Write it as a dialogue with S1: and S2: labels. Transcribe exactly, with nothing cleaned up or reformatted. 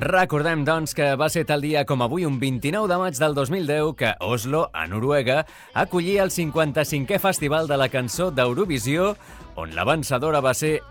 S1: Recordem, doncs, que va ser tal dia com avui, un vint-i-nou de maig del dos mil deu, que Oslo, a Noruega, acollia el cinquanta-cinquè Festival de la Cançó d'Eurovisió, on la vencedora va ser